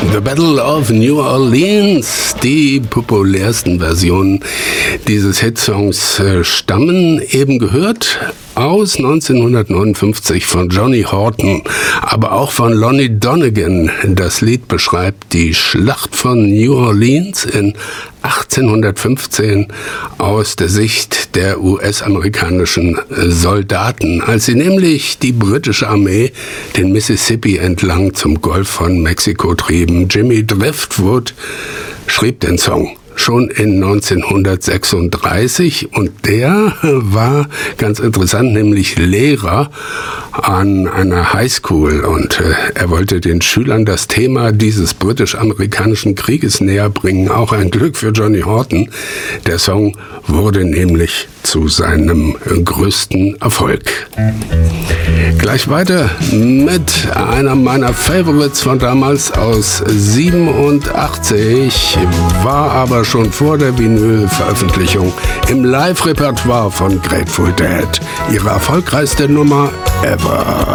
The Battle of New Orleans. Die populärsten Versionen dieses Hitsongs stammen, eben gehört, aus 1959 von Johnny Horton, aber auch von Lonnie Donegan. Das Lied beschreibt die Schlacht von New Orleans in 1815 aus der Sicht der US-amerikanischen Soldaten, als sie nämlich die britische Armee den Mississippi entlang zum Golf von Mexiko trieben. Jimmy Driftwood schrieb den Song schon in 1936 und der war ganz interessant, nämlich Lehrer an einer Highschool und er wollte den Schülern das Thema dieses britisch-amerikanischen Krieges näher bringen. Auch ein Glück für Johnny Horton. Der Song wurde nämlich zu seinem größten Erfolg. Gleich weiter mit einer meiner Favorites von damals aus 87, war aber schon vor der Vinyl-Veröffentlichung im Live-Repertoire von Grateful Dead. Ihre erfolgreichste Nummer ever.